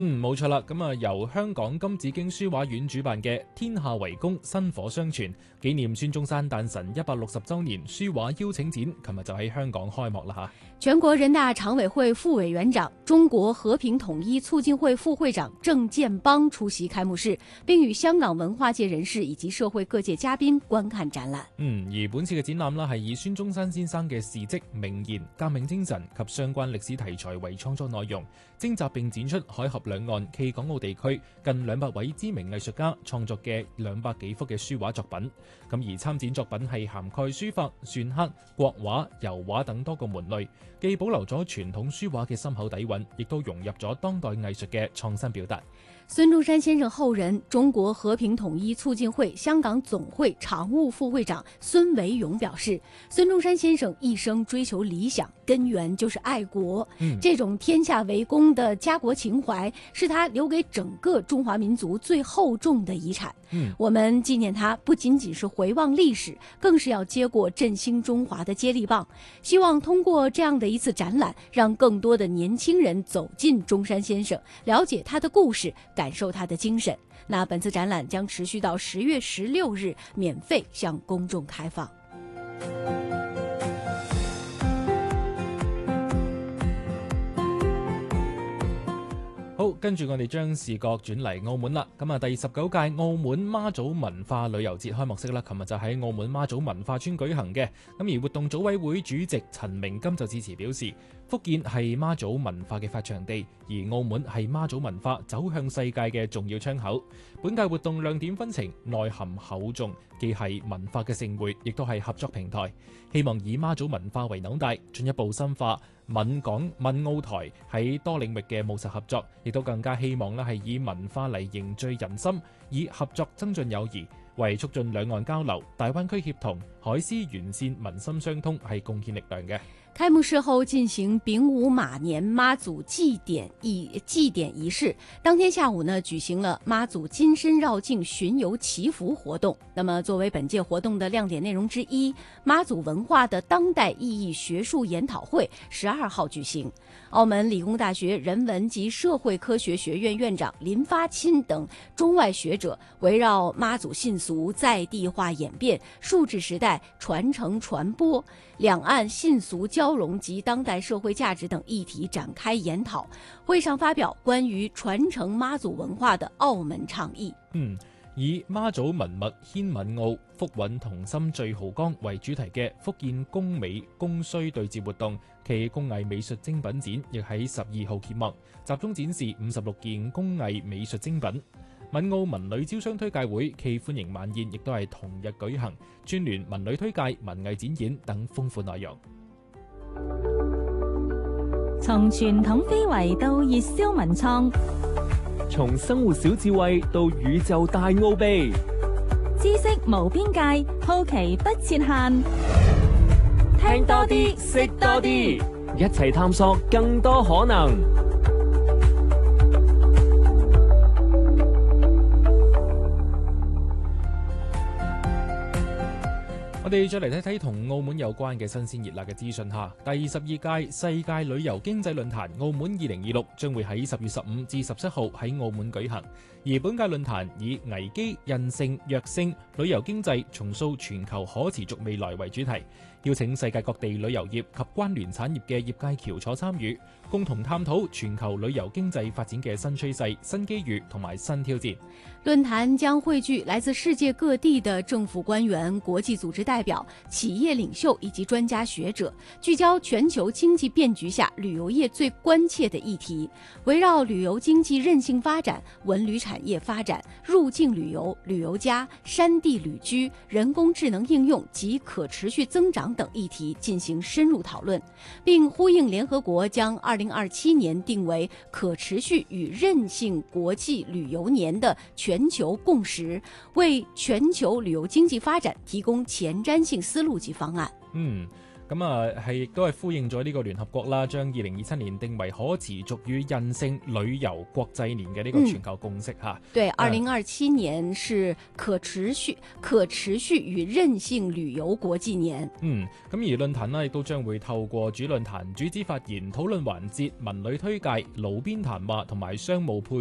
冇錯啦。咁啊，由香港金紫荊書畫院主辦嘅天下為公，薪火相傳，紀念孫中山誕辰160週年書畫邀請展，琴日就喺香港開幕啦吓。 全國人大常委會副委員長、中國和平統一促進會副會長鄭建邦出席開幕式，並與香港文化界人士以及社會各界嘉賓觀看展覽。 而本次嘅展覽啦，係以孫中山先生嘅事蹟、名言、革命精神及相關歷史題材為創作內容，徵集並展出海峽兩岸暨港澳地區近200位知名藝術家創作嘅200幾幅嘅書畫作品。咁而參展作品係涵蓋書法、篆刻、國畫、油畫等多個門類，既保留咗傳統書畫嘅深厚底蘊，亦都融入咗當代藝術嘅創新表達。 孫中山先生後人、中國和平統一促進會香港總會常務副會長孫維勇表示，孫中山先生一生追求理想，根源就是愛國。這種天下為公的家國情懷，是他留給整個中華民族最厚重的遺產。我們紀念他，不僅僅是回望歷史，更是要接過振興中華的接力棒。希望通過這樣的一次展覽，讓更多的年輕人走進中山先生，了解他的故事，感受他的精神。那本次展覽將持續到10月16日，免費向公眾開放。 好，跟住我哋將視覺轉嚟澳門啦。咁啊，第19屆澳門媽祖文化旅遊節開幕式啦，琴日就喺澳門媽祖文化村舉行嘅。咁而活動組委會主席陳明金就致辭表示，福建係媽祖文化嘅發祥地，而澳門係媽祖文化走向世界嘅重要窗口。本屆活動亮點紛呈，內涵厚重，既係文化嘅盛會，亦都係合作平台。希望以媽祖文化為紐帶，進一步深化閩港閩澳台喺多領域嘅務實合作，亦都更加希望咧係以文化嚟凝聚人心，以合作增進友誼，為促進兩岸交流、大灣區協同、海思完善、民心相通係貢獻力量嘅。 開幕式後進行丙午馬年媽祖祭典儀式，當天下午呢舉行了媽祖金身繞境巡遊祈福活動。那麼作為本屆活動的亮點內容之一，媽祖文化的當代意義學術研討會12號舉行。澳門理工大學人文及社會科學學院院長林發欽等中外學者圍繞媽祖信俗在地化演變、數字時代傳承傳播、兩岸信俗交融及當代社會價值等議題展開研討。會上發表關於傳承媽祖文化的澳門倡議。 以媽祖文物牽閩澳、福韻同心聚濠江為主題嘅福建工美工需對接活動，其工藝美術精品展亦喺12號揭幕，集中展示56件工藝美術精品。閩澳文旅招商推介會暨歡迎晚宴亦都係同日舉行，串聯文旅推介、文藝展演等豐富內容。 從傳統非遺到熱銷文創， 從生活小智慧到宇宙大奧秘， 知識無邊界，好奇不設限。 聽多啲，識多啲，一齊探索更多可能。 我哋再嚟睇睇同澳門有關嘅新鮮熱辣嘅資訊下，第12屆世界旅遊經濟論壇澳門2026將會喺10月15至17號喺澳門舉行，而本屆論壇以危機、韌性、躍升、旅遊經濟重塑全球可持續未來為主題，邀請世界各地旅遊業及關聯產業嘅業界翹楚參與，共同探討全球旅遊經濟發展嘅新趨勢、新機遇同埋新挑戰。 論壇將匯聚來自世界各地的政府官員、國際組織代表、企業領袖以及專家學者，聚焦全球經濟變局下旅遊業最關切的議題，圍繞旅遊經濟韌性發展、文旅產業發展、入境旅遊、旅遊加、山地旅居、人工智能應用及可持續增長等議題進行深入討論，並呼應聯合國將2027年定為可持續與韌性國際旅遊年的全球共識，為全球旅遊經濟發展提供前瞻性思路及方案。 咁啊係亦都係呼應咗呢個聯合國啦，將2027年定為可持續與韌性旅遊國際年嘅呢個全球共識嚇。 對，2027年是可持續與韌性旅遊國際年。 咁而論壇呢，亦都將會透過主論壇、主旨發言、討論環節、文旅推介、爐邊談話同埋商務配